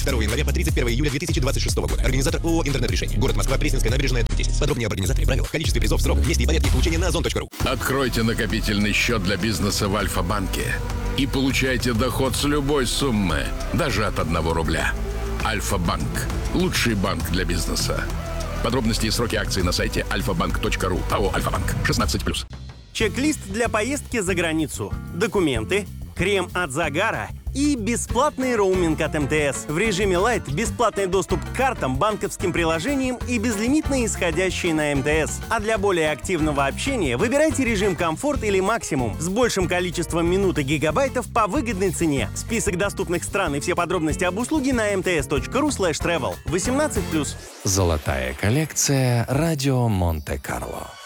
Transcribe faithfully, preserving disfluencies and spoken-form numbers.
второго января по тридцать первое июля две тысячи двадцать шестого года. Организатор ООО «Интернет-решение». Город Москва, Пресненская набережная, десять. Подробнее об организаторе, правилах, количестве призов, сроках, месте и порядке их получения на озон точка ру. Откройте накопительный счет для бизнеса в Альфа-банке и получайте доход с любой суммы, даже от одного рубля. Альфа-банк. Лучший банк для бизнеса. Подробности и сроки акций на сайте альфа банк точка ру. АО «Альфа-банк». шестнадцать плюс. Чек-лист для поездки за границу. Документы, крем от загара и бесплатный роуминг от эм тэ эс. В режиме Lite бесплатный доступ к картам, банковским приложениям и безлимитные исходящие на эм тэ эс. А для более активного общения выбирайте режим комфорт или максимум с большим количеством минут и гигабайтов по выгодной цене. Список доступных стран и все подробности об услуге на эм тэ эс точка ру слэш тревел. восемнадцать плюс. Золотая коллекция «Радио Монте-Карло».